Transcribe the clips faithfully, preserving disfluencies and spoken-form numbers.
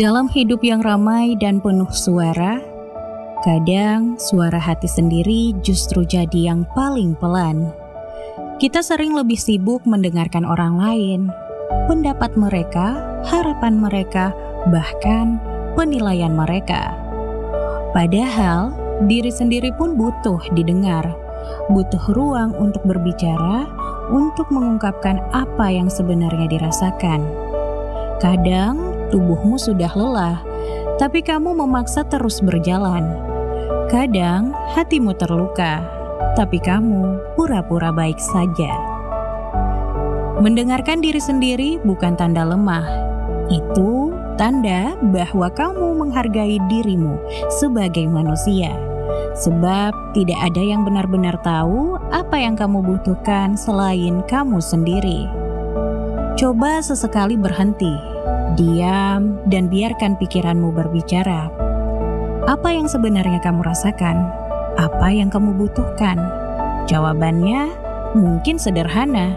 Dalam hidup yang ramai dan penuh suara, kadang suara hati sendiri justru jadi yang paling pelan. Kita sering lebih sibuk mendengarkan orang lain, pendapat mereka, harapan mereka, bahkan penilaian mereka. Padahal diri sendiri pun butuh didengar, butuh ruang untuk berbicara, untuk mengungkapkan apa yang sebenarnya dirasakan. Kadang tubuhmu sudah lelah, tapi kamu memaksa terus berjalan. Kadang hatimu terluka, tapi kamu pura-pura baik saja. Mendengarkan diri sendiri bukan tanda lemah. Itu tanda bahwa kamu menghargai dirimu sebagai manusia. Sebab tidak ada yang benar-benar tahu apa yang kamu butuhkan selain kamu sendiri. Coba sesekali berhenti, diam, dan biarkan pikiranmu berbicara. Apa yang sebenarnya kamu rasakan? Apa yang kamu butuhkan? Jawabannya mungkin sederhana,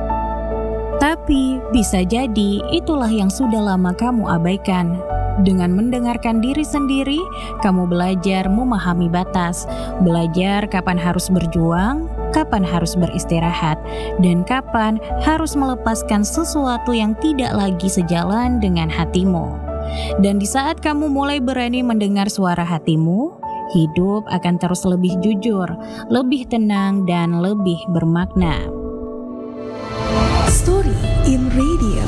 tapi bisa jadi itulah yang sudah lama kamu abaikan. Dengan mendengarkan diri sendiri, kamu belajar memahami batas, belajar kapan harus berjuang, kapan harus beristirahat, dan kapan harus melepaskan sesuatu yang tidak lagi sejalan dengan hatimu. Dan di saat kamu mulai berani mendengar suara hatimu, hidup akan terus lebih jujur, lebih tenang, dan lebih bermakna. Story in Radio.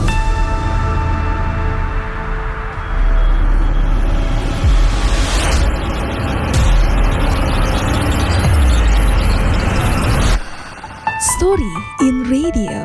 Story in Radio.